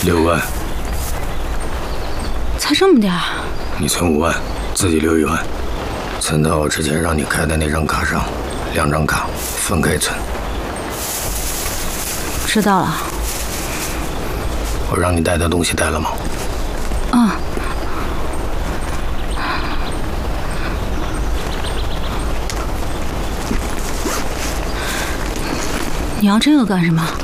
6万。 才这么点儿？ 你存5万，自己留1万，存到我之前让你开的那张卡上，2张卡分开存。 知道了。 我让你带的东西带了吗？ 嗯。你要这个干什么？